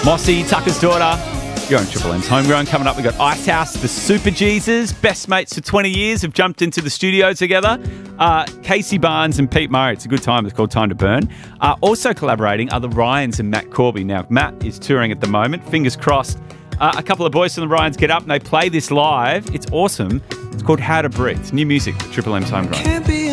Mossy, Tucker's Daughter. You're on Triple M's Homegrown. Coming up, we've got Icehouse, the Super Jesus, best mates for 20 years, have jumped into the studio together. Casey Barnes and Pete Murray. It's a good time. It's called Time to Burn. Also collaborating are the Ryans and Matt Corby. Now, Matt is touring at the moment. Fingers crossed. A couple of boys from the Ryans get up and they play this live. It's awesome. It's called How to Breathe. It's new music for Triple M's Homegrown.